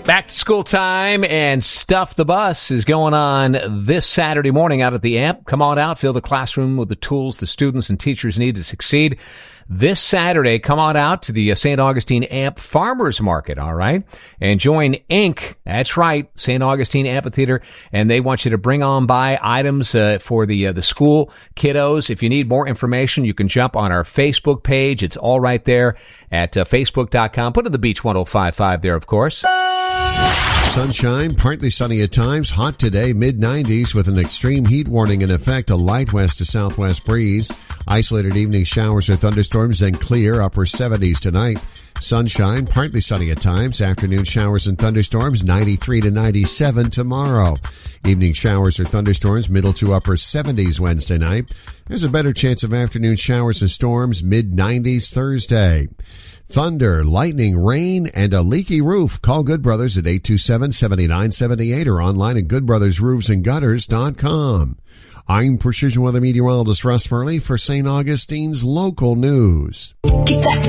Back to school time, and Stuff the Bus is going on this Saturday morning out at the AMP. Come on out, fill the classroom with the tools the students and teachers need to succeed. This Saturday, come on out to the St. Augustine AMP Farmers Market, all right? And join Inc. That's right, St. Augustine Amphitheater, and they want you to bring on by items for the school kiddos. If you need more information, you can jump on our Facebook page. It's all right there at facebook.com. Put in the Beach 105.5 there, of course. Sunshine, partly sunny at times, hot today, mid-90s with an extreme heat warning in effect, a light west to southwest breeze. Isolated evening showers or thunderstorms, then clear, upper 70s tonight. Sunshine, partly sunny at times, afternoon showers and thunderstorms, 93 to 97 tomorrow. Evening showers or thunderstorms, middle to upper 70s Wednesday night. There's a better chance of afternoon showers and storms, mid-90s Thursday. Thunder, lightning, rain, and a leaky roof. Call Good Brothers at 827-7978 or online at goodbrothersroofsandgutters.com. I'm Precision Weather Meteorologist Russ Murley for St. Augustine's local news.